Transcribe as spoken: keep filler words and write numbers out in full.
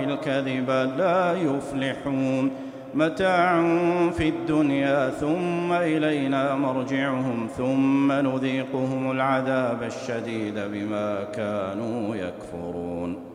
الكذب لا يفلحون. متاع في الدنيا ثم إلينا مرجعهم ثم نذيقهم العذاب الشديد بما كانوا يكفرون.